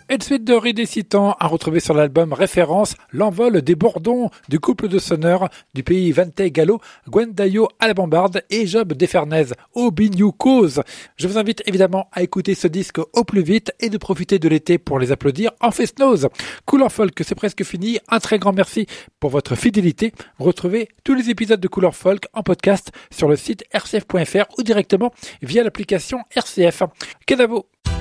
Une suite de rédécitants à retrouver sur l'album référence L'envol des bourdons du couple de sonneurs du pays Vante Gallo, Gwendayo à la bombarde et Job Defernez au Bignou Cause. Je vous invite évidemment à écouter ce disque au plus vite et de profiter de l'été pour les applaudir en fest-noz. Couleur Folk, c'est presque fini. Un très grand merci pour votre fidélité. Retrouvez tous les épisodes de Couleur Folk en podcast sur le site rcf.fr ou directement via l'application RCF. Kenavo.